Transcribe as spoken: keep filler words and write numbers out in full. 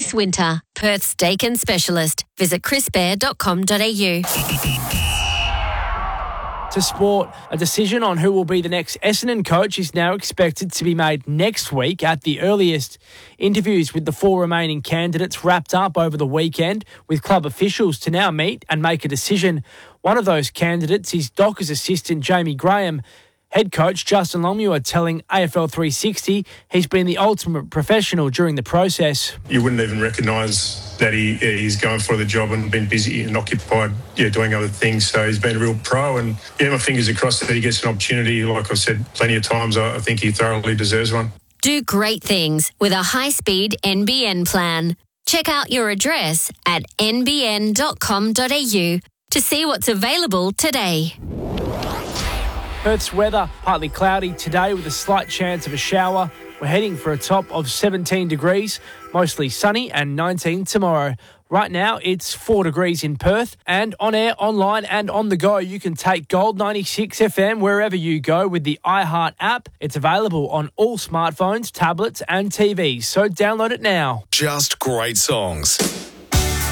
this winter. Perth's Dakin specialist. Visit chris bear dot com dot a u. To sport, a decision on who will be the next Essendon coach is now expected to be made next week at the earliest. Interviews with the four remaining candidates wrapped up over the weekend, with club officials to now meet and make a decision. One of those candidates is Dockers assistant Jamie Graham. Head coach Justin Longmuir are telling A F L three sixty he's been the ultimate professional during the process. You wouldn't even recognise that he he's going for the job and been busy and occupied, yeah, doing other things. So he's been a real pro, and yeah, my fingers are crossed that he gets an opportunity. Like I've said plenty of times, I think he thoroughly deserves one. Do great things with a high-speed N B N plan. Check out your address at n b n dot com dot a u to see what's available today. Perth's weather, partly cloudy today with a slight chance of a shower. We're heading for a top of seventeen degrees, mostly sunny, and nineteen tomorrow. Right now, it's four degrees in Perth, and on air, online and on the go, you can take Gold ninety-six F M wherever you go with the iHeart app. It's available on all smartphones, tablets and T Vs, so download it now. Just great songs.